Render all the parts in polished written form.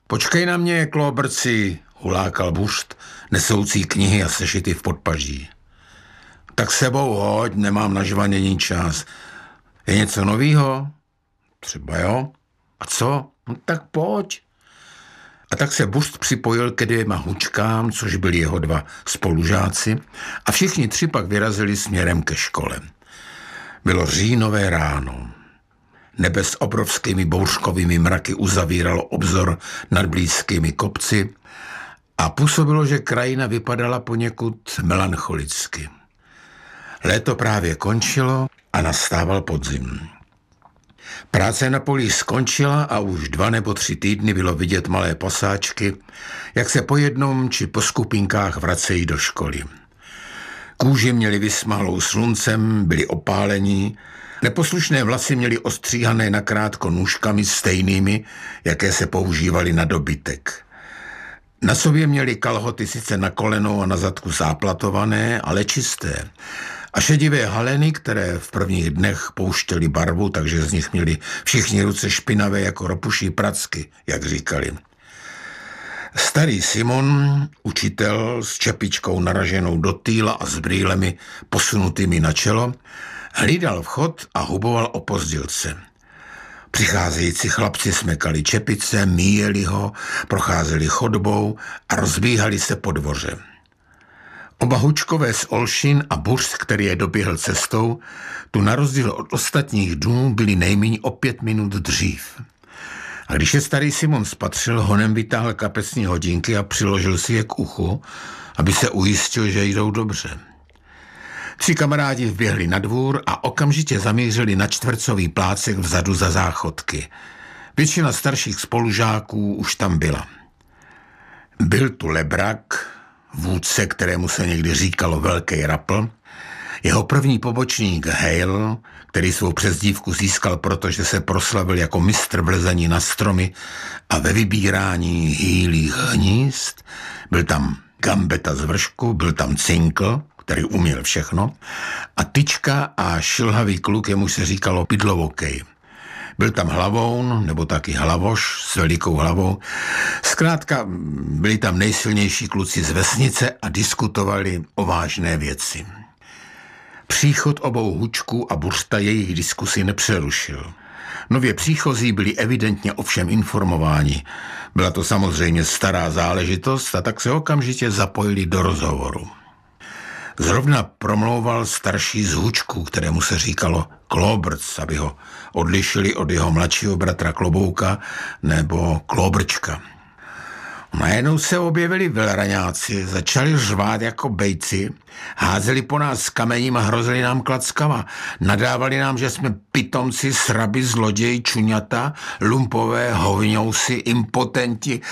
Počkej na mě, klóbrci, hulákal Buřt, nesoucí knihy a sešity v podpaží. Tak sebou hoď, nemám na žvanění čas. Je něco novýho? Třeba jo. A co? No tak pojď. A tak se Buřt připojil ke 2 hučkám, což byli jeho 2 spolužáci, a všichni 3 pak vyrazili směrem ke škole. Bylo říjnové ráno. Nebe s obrovskými bouřkovými mraky uzavíralo obzor nad blízkými kopci a působilo, že krajina vypadala poněkud melancholicky. Léto právě končilo a nastával podzim. Práce na polích skončila a už 2 nebo 3 týdny bylo vidět malé pasáčky, jak se po jednom či po skupinkách vracejí do školy. Kůži měli vysmálou sluncem, byli opálení, neposlušné vlasy měli ostříhané nakrátko nůžkami stejnými, jaké se používaly na dobytek. Na sobě měli kalhoty sice na kolenou a na zadku záplatované, ale čisté. A šedivé haleny, které v prvních dnech pouštěly barvu, takže z nich měli všichni ruce špinavé jako ropuší pracky, jak říkali. Starý Simon, učitel s čepičkou naraženou do týla a s brýlemi posunutými na čelo, hlídal vchod a huboval opozdělce. Přicházející chlapci smekali čepice, míjeli ho, procházeli chodbou a rozbíhali se po dvoře. Oba hučkové z Olšin a Buřt, který je doběhl cestou, tu na rozdíl od ostatních dnů byli nejméně o 5 minut dřív. A když je starý Simon spatřil, honem vytáhl kapesní hodinky a přiložil si je k uchu, aby se ujistil, že jdou dobře. 3 kamarádi vběhli na dvůr a okamžitě zamířili na čtvercový plácek vzadu za záchodky. Většina starších spolužáků už tam byla. Byl tu Lebrak, vůdce, kterému se někdy říkalo Velký Rapl, jeho první pobočník Hale, který svou přezdívku získal, protože se proslavil jako mistr v lezení na stromy a ve vybírání hýlých hnízd, byl tam Gambeta z Vršku, byl tam Cinkl, který uměl všechno, a Tyčka a šilhavý kluk, jemu se říkalo Pidlovokej. Byl tam Hlavoun, nebo taky Hlavoš s velikou hlavou. Zkrátka byli tam nejsilnější kluci z vesnice a diskutovali o vážné věci. Příchod obou Hučků a Buřta jejich diskusi nepřerušil. Nově příchozí byli evidentně o všem informováni. Byla to samozřejmě stará záležitost a tak se okamžitě zapojili do rozhovoru. Zrovna promlouval starší z Hučků, kterému se říkalo Klóbrc, aby ho odlišili od jeho mladšího bratra Klobouka nebo Klóbrčka. Najednou se objevili velraňáci, začali řvát jako bejci, házeli po nás kamením a hrozili nám klackama. Nadávali nám, že jsme pitomci, sraby, zloději, čuňata, lumpové, hovňousi, impotenti,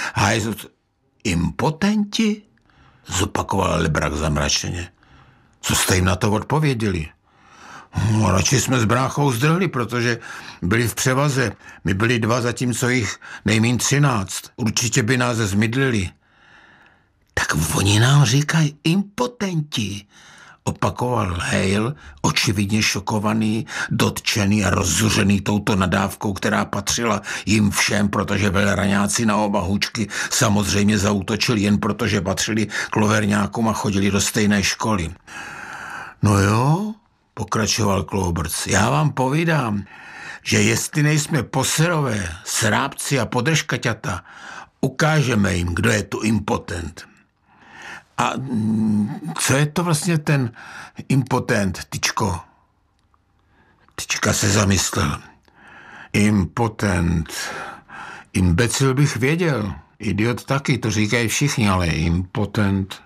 Impotenti? Zopakoval Lebrak zamračeně. Co jste jim na to odpověděli? No, radši jsme s bráchou zdrhli, protože byli v převaze. My byli 2, zatímco jich nejmín 13. Určitě by nás zmidlili. Tak oni nám říkají impotenti, opakoval Hale, očividně šokovaný, dotčený a rozzuřený touto nadávkou, která patřila jim všem, protože velraňáci na oba Hučky samozřejmě zaútočili jen protože patřili k loverňákům a chodili do stejné školy. No jo, pokračoval Klóbrc, já vám povídám, že jestli nejsme poserové, srábci a podržkaťata, ukážeme jim, kdo je tu impotent. A co je to vlastně ten impotent, Tyčko? Tyčka se zamyslel. Impotent. Imbecil bych věděl. Idiot taky, to říkají všichni, ale impotent.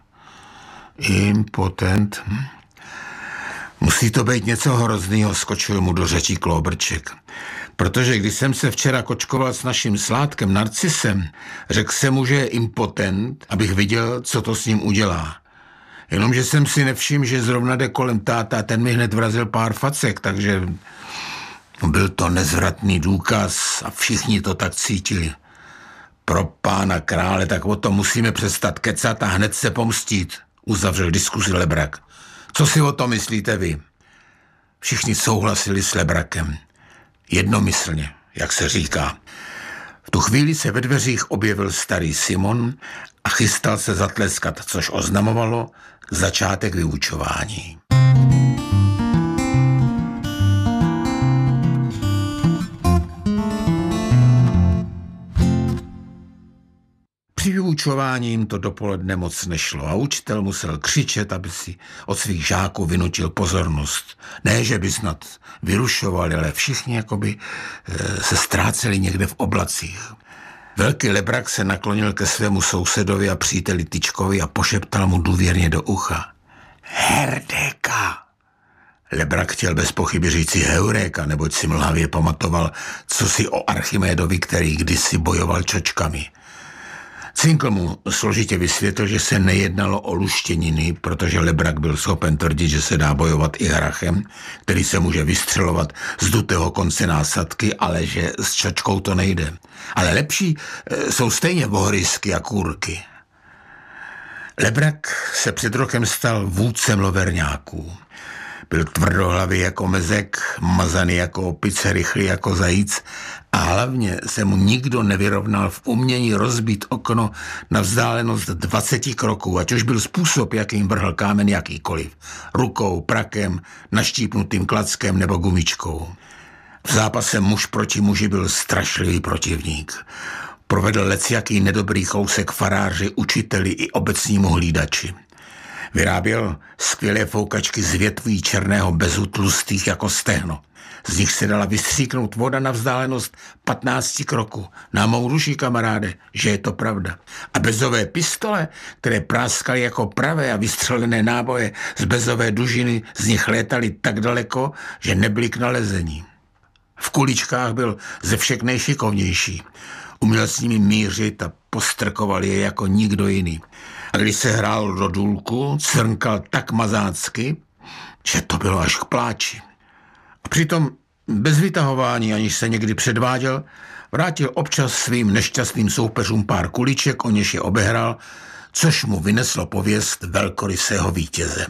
Musí to být něco hroznýho, skočil mu do řeči Klóbrček. Protože když jsem se včera kočkoval s naším sládkem Narcisem, řekl jsem mu, že je impotent, abych viděl, co to s ním udělá. Jenomže jsem si nevšiml, že zrovna jde kolem táta a ten mi hned vrazil pár facek, takže byl to nezvratný důkaz a všichni to tak cítili. Pro pána krále, tak o tom musíme přestat kecat a hned se pomstít, uzavřel diskuzi Lebrak. Co si o tom myslíte vy? Všichni souhlasili s Lebrakem. Jednomyslně, jak se říká. V tu chvíli se ve dveřích objevil starý Simon a chystal se zatleskat, což oznamovalo začátek vyučování. Při vyučování jim to dopoledne moc nešlo a učitel musel křičet, aby si od svých žáků vynutil pozornost. Ne, že by snad vyrušovali, ale všichni jakoby se ztráceli někde v oblacích. Velký Lebrak se naklonil ke svému sousedovi a příteli Tyčkovi a pošeptal mu důvěrně do ucha. Herdeka! Lebrak chtěl bez pochyby říci Heuréka, neboť si mlhavě pamatoval, co si o Archimédovi, který kdysi bojoval čočkami. Cinkl mu složitě vysvětlil, že se nejednalo o luštěniny, protože Lebrak byl schopen tvrdit, že se dá bojovat i hrachem, který se může vystřelovat z dutého konce násadky, ale že s čočkou to nejde. Ale lepší jsou stejně bohrysky a kůrky. Lebrak se před rokem stal vůdcem loverňáků. Byl tvrdohlavý jako mezek, mazaný jako opice, rychlý jako zajíc a hlavně se mu nikdo nevyrovnal v umění rozbít okno na vzdálenost 20 kroků, ať už byl způsob, jakým vrhl kámen jakýkoliv. Rukou, prakem, naštípnutým klackem nebo gumičkou. V zápase muž proti muži byl strašlivý protivník. Provedl lecjaký nedobrý kousek faráři, učiteli i obecnímu hlídači. Vyráběl skvělé foukačky z větví černého bezu tlustých jako stehno. Z nich se dala vystříknout voda na vzdálenost 15 kroků. Na mou duši, kamaráde, že je to pravda. A bezové pistole, které práskaly jako pravé a vystřelené náboje z bezové dužiny, z nich létaly tak daleko, že nebyly k nalezení. V kuličkách byl ze všech nejšikovnější. Uměl s nimi mířit a postrkoval je jako nikdo jiný. A když se hrál do důlku, crnkal tak mazácky, že to bylo až k pláči. A přitom bez vytahování, aniž se někdy předváděl, vrátil občas svým nešťastným soupeřům pár kuliček, o něž je obehral, což mu vyneslo pověst velkorysého vítěze.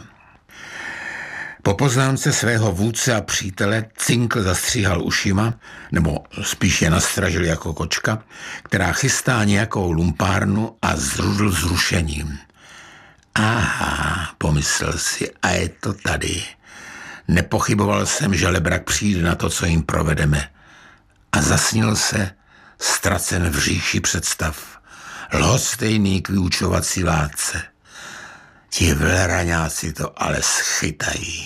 Po poznámce svého vůdce a přítele Cinkl zastříhal ušima, nebo spíš je nastražil jako kočka, která chystá nějakou lumpárnu a zrudl zrušením. Aha, pomyslel si, a je to tady. Nepochyboval jsem, že Lebrak přijde na to, co jim provedeme. A zasnil se, ztracen v říši představ. Lhostejný k vyučovací látce. Ti velraňáci to ale schytají.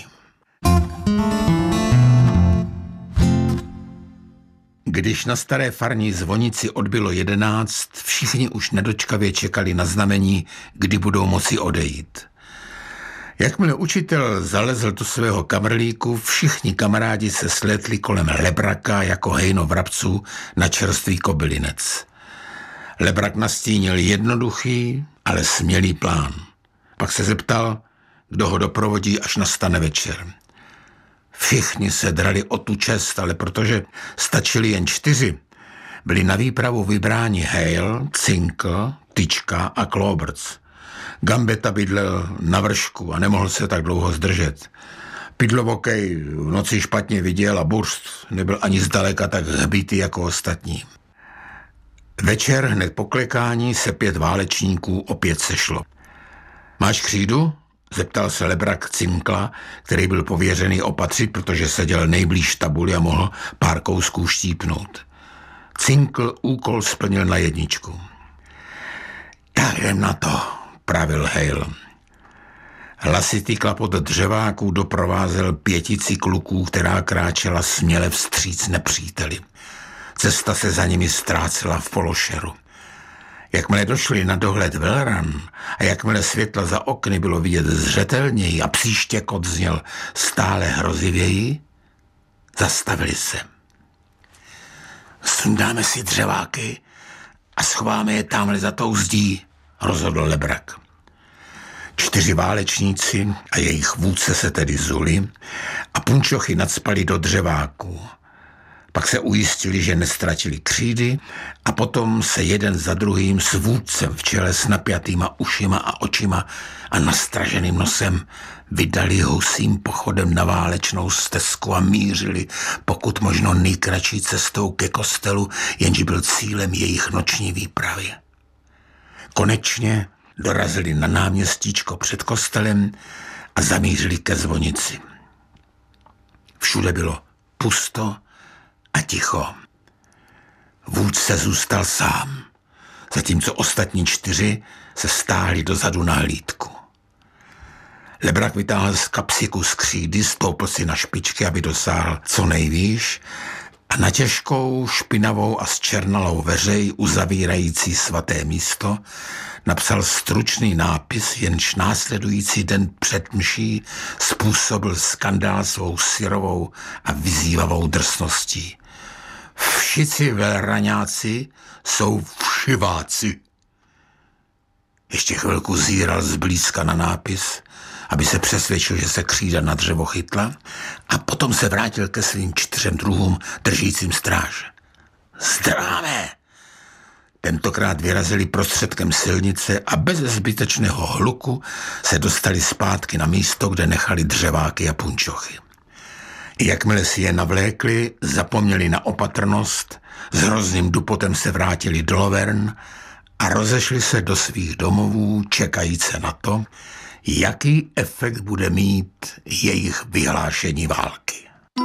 Když na staré farní zvonici odbylo 11, všichni už nedočkavě čekali na znamení, kdy budou moci odejít. Jakmile učitel zalezl do svého kamrlíku, všichni kamarádi se slétli kolem Lebraka jako hejno vrabců na čerstvý kobylinec. Lebrak nastínil jednoduchý, ale smělý plán. Pak se zeptal, kdo ho doprovodí, až nastane večer. Všichni se drali o tu čest, ale protože stačili jen 4, byli na výpravu vybráni Hale, Cinkl, Tyčka a Kloberc. Gambetta bydlel na vršku a nemohl se tak dlouho zdržet. Pidlovokej v noci špatně viděl a Burst nebyl ani zdaleka tak hbitý jako ostatní. Večer hned po klekání se 5 válečníků opět sešlo. Máš křídu? Zeptal se Lebrak Cinkla, který byl pověřený opatřit, protože seděl nejblíž tabuli a mohl pár kousků štípnout. Cinkl úkol splnil na 1. Tak jdem na to, pravil Hale. Hlasitý klapot dřeváků doprovázel 5 kluků, která kráčela směle vstříc nepříteli. Cesta se za nimi ztrácela v pološeru. Jakmile došli na dohled Velran a jakmile světla za okny bylo vidět zřetelněji a psí štěkot zněl stále hrozivěji, zastavili se. Sundáme si dřeváky a schováme je tamhle za tou zdí, rozhodl Lebrak. 4 válečníci a jejich vůdce se tedy zuli a punčochy nacpali do dřeváků. Pak se ujistili, že nestratili křídy a potom se jeden za druhým s vůdcem v čele s napjatýma ušima a očima a nastraženým nosem vydali husím pochodem na válečnou stezku a mířili pokud možno nejkratší cestou ke kostelu, jenž byl cílem jejich noční výpravy. Konečně dorazili na náměstíčko před kostelem a zamířili ke zvonici. Všude bylo pusto a ticho. Vůdce zůstal sám, zatímco ostatní 4 se stáhli dozadu na hlídku. Lebrak vytáhl z kapsy kus křídy, stoupl si na špičky, aby dosáhl co nejvýš a na těžkou, špinavou a zčernalou veřej uzavírající svaté místo napsal stručný nápis, jenž následující den před mší způsobil skandál svou syrovou a vyzývavou drsností. Všici velraňáci jsou všiváci. Ještě chvilku zíral zblízka na nápis, aby se přesvědčil, že se křída na dřevo chytla, a potom se vrátil ke svým 4 druhům držícím stráž. Zdráme! Tentokrát vyrazili prostředkem silnice a bez zbytečného hluku se dostali zpátky na místo, kde nechali dřeváky a punčochy. Jakmile si je navlékli, zapomněli na opatrnost, s hrozným dupotem se vrátili do Lovern a rozešli se do svých domovů, čekajíce na to, jaký efekt bude mít jejich vyhlášení války.